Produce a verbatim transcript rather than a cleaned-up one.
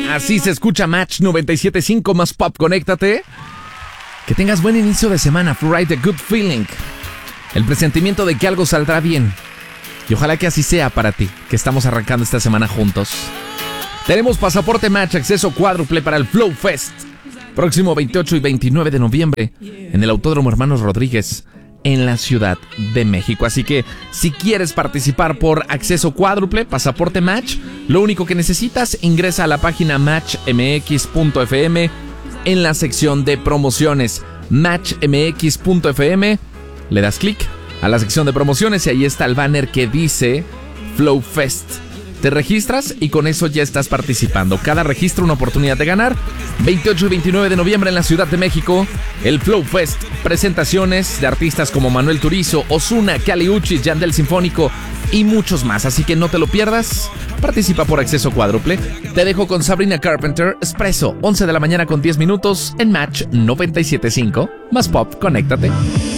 Así se escucha Match noventa y siete punto cinco más Pop. Conéctate. Que tengas buen inicio de semana. Fluoride, a good feeling. El presentimiento de que algo saldrá bien. Y ojalá que así sea para ti, que estamos arrancando esta semana juntos. Tenemos pasaporte Match, acceso cuádruple para el Flow Fest. Próximo veintiocho y veintinueve de noviembre en el Autódromo Hermanos Rodríguez, en la Ciudad de México. Así que si quieres participar por acceso cuádruple, pasaporte Match, lo único que necesitas, ingresa a la página match m x punto f m en la sección de promociones. match m x punto f m, le das clic a la sección de promociones y ahí está el banner que dice Flow Fest. Te registras y con eso ya estás participando. Cada registro una oportunidad de ganar. veintiocho y veintinueve de noviembre en la Ciudad de México, el Flow Fest. Presentaciones de artistas como Manuel Turizo, Ozuna, Kali Uchis, Yandel Sinfónico y muchos más. Así que no te lo pierdas. Participa por acceso cuádruple. Te dejo con Sabrina Carpenter, Espresso, once de la mañana con diez minutos en Match noventa y siete punto cinco. Más Pop, conéctate.